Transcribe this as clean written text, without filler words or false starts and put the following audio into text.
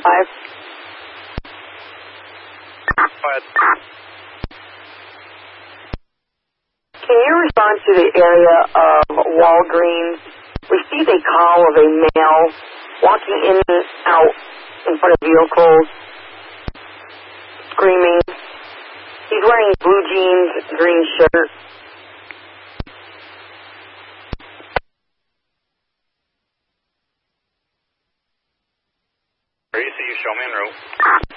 5. Go ahead. Can you respond to the area of Walgreens? Received a call of a male walking in and out in front of vehicles, screaming. He's wearing blue jeans, green shirt. You show me en route.